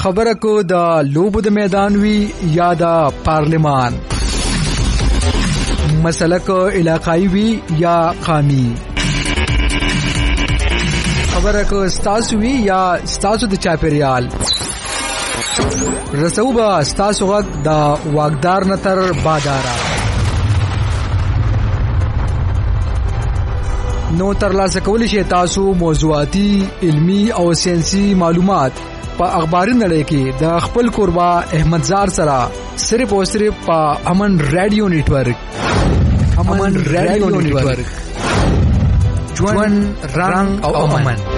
خبره کو د لوبو د میدان وی یا د پارلیمان، مسله کو علاقائی وی یا قومي، خبره کو ستاسو وی یا ستاسو د چاپیریال. رسو با ستاسو غږ د واګدار نتر بادارا. نو ترلاسه کولی شئ تاسو موضوعاتي، علمی او ساينسي معلومات په اخباري نړۍ کې د خپل قربا احمدزار سره صرف او صرف په امن رادیو نېټورک. امن رادیو نېټورک، ژوند رنگ او امن.